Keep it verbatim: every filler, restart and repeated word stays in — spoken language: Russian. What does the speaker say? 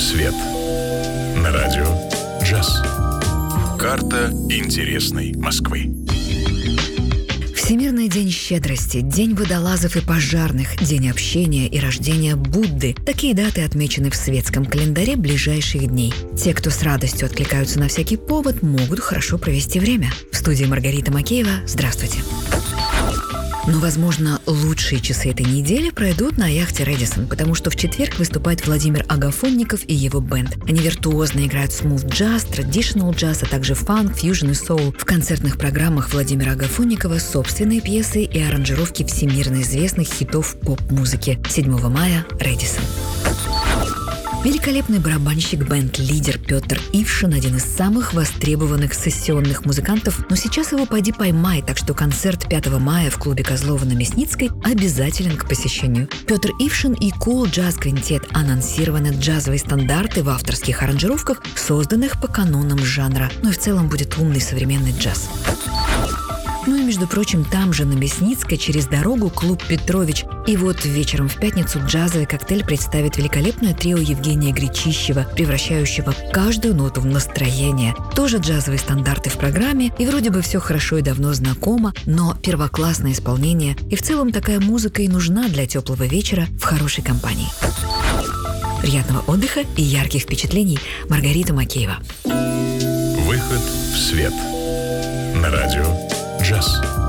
свет» на радио «Джаз». Карта интересной Москвы. Всемирный день щедрости, день водолазов и пожарных, день общения и рождения Будды. Такие даты отмечены в светском календаре ближайших дней. Те, кто с радостью откликаются на всякий повод, могут хорошо провести время. В студии Маргарита Макеева. Здравствуйте. Но, возможно, лучшие часы этой недели пройдут на яхте «Рэдисон», потому что в четверг выступает Владимир Агафонников и его бенд. Они виртуозно играют смуз-джаз, традиционал джаз, а также фанк, фьюжн и соул. В концертных программах Владимира Агафонникова собственные пьесы и аранжировки всемирно известных хитов поп-музыки. седьмого мая «Рэдисон». Великолепный барабанщик, бенд-лидер Петр Ившин – один из самых востребованных сессионных музыкантов, но сейчас его пойди поймай, так что концерт пятого мая в клубе Козлова на Мясницкой обязателен к посещению. Петр Ившин и Cool Jazz Quintet анонсированы джазовые стандарты в авторских аранжировках, созданных по канонам жанра, но и в целом будет умный современный джаз. Ну и, между прочим, там же, на Мясницкой, через дорогу, клуб «Петрович». И вот вечером в пятницу джазовый коктейль представит великолепное трио Евгения Гречищева, превращающего каждую ноту в настроение. Тоже джазовые стандарты в программе, и вроде бы все хорошо и давно знакомо, но первоклассное исполнение. И в целом такая музыка и нужна для теплого вечера в хорошей компании. Приятного отдыха и ярких впечатлений. Маргарита Макеева. Выход в свет на радио «Джаз».